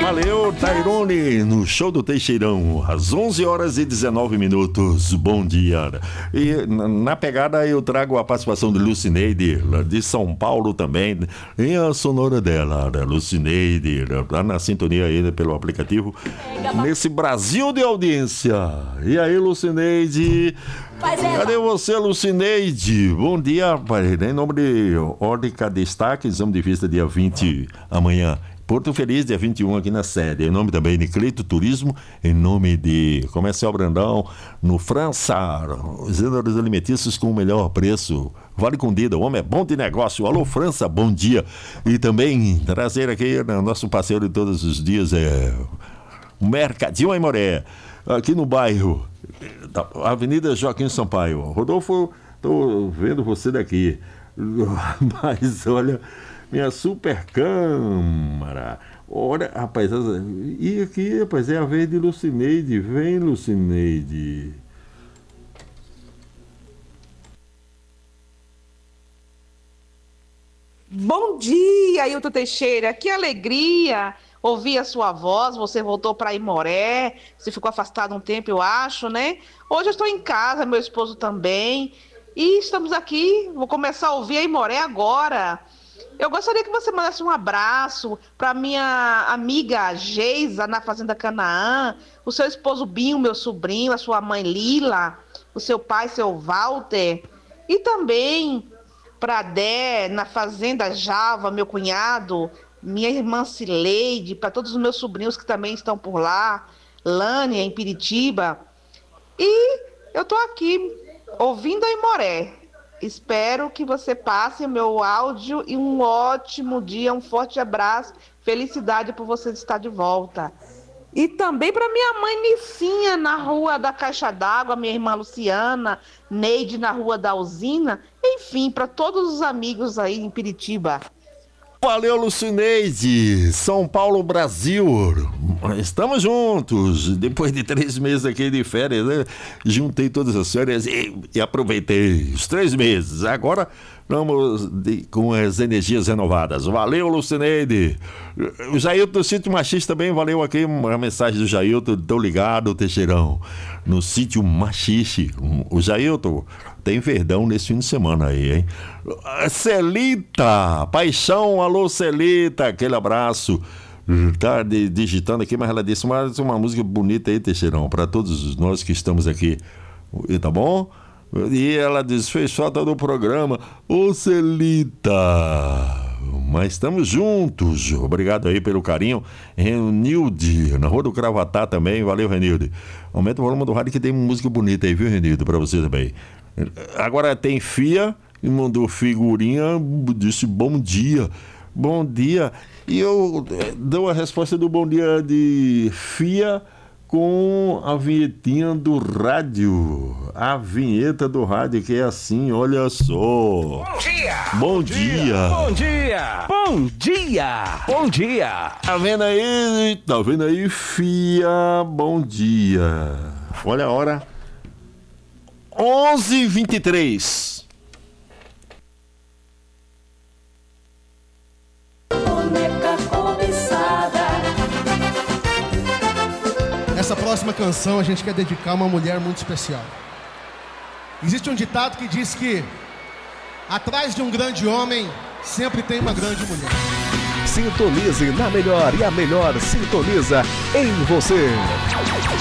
Valeu, Tairone, no show do Teixeirão, às 11h19. Bom dia. E na pegada eu trago a participação de Lucineide, de São Paulo também, e a sonora dela, Lucineide, lá na sintonia aí pelo aplicativo, nesse Brasil de audiência. E aí, Lucineide? Cadê você, Lucineide? Bom dia, rapaz. Em nome de Ótica Destaque, exame de vista dia 20 amanhã. Porto Feliz, dia 21 aqui na sede. Em nome também de Cleito Turismo, em nome de Comercial Brandão, no França, os gêneros alimentícios com o melhor preço. Vale com Dida, o homem é bom de negócio. Alô, França, bom dia. E também trazer aqui, nosso parceiro de todos os dias, o Mercadinho Aimoré, aqui no bairro, Avenida Joaquim Sampaio. Rodolfo, estou vendo você daqui. Mas olha, minha super câmara. Olha, rapaz, e aqui, rapaz, é a vez de Lucineide. Vem, Lucineide. Bom dia, Ailton Teixeira. Que alegria ouvir a sua voz. Você voltou para Aimoré. Você ficou afastado um tempo, eu acho, né? Hoje eu estou em casa, meu esposo também. E estamos aqui. Vou começar a ouvir Aimoré agora. Eu gostaria que você mandasse um abraço para minha amiga Geisa, na Fazenda Canaã, o seu esposo Binho, meu sobrinho, a sua mãe Lila, o seu pai, seu Walter, e também para Dé, na Fazenda Java, meu cunhado, minha irmã Cileide, para todos os meus sobrinhos que também estão por lá, Lânia, em Piritiba. E eu estou aqui ouvindo Aimoré. Espero que você passe o meu áudio e um ótimo dia, um forte abraço, felicidade por você estar de volta. E também para minha mãe Nicinha, na Rua da Caixa d'Água, minha irmã Luciana, Neide na Rua da Usina, enfim, para todos os amigos aí em Piritiba. Valeu, Lucineide, São Paulo, Brasil. Estamos juntos. Depois de 3 meses aqui de férias, né? Juntei todas as férias e aproveitei os 3 meses. Agora vamos com as energias renovadas. Valeu, Lucineide. O Jailton do Sítio Machista também, valeu aqui a mensagem do Jailton. Tô ligado, Teixeirão, no Sítio Machixe. O Jailton tem verdão nesse fim de semana aí, hein? Celita, paixão, alô Celita, aquele abraço. Tá digitando aqui, mas ela disse uma música bonita aí, Teixeirão, para todos nós que estamos aqui, tá bom? E ela diz, fez falta do programa. Ô Celita, mas estamos juntos. Obrigado aí pelo carinho. Renilde, na Rua do Cravatá também, valeu, Renilde. Aumenta o volume do rádio que tem música bonita aí, viu, Renilde, para você também. Agora tem Fia, e mandou figurinha, disse bom dia. Bom dia. E eu dou a resposta do bom dia de Fia com a vinhetinha do rádio. A vinheta do rádio que é assim, olha só. Bom dia! Bom dia! Bom dia! Bom dia! Bom dia! Tá vendo aí? Tá vendo aí, Fia? Bom dia. Olha a hora. 11h23. Essa próxima canção a gente quer dedicar a uma mulher muito especial. Existe um ditado que diz que atrás de um grande homem sempre tem uma grande mulher. Sintonize na melhor e a melhor sintoniza em você.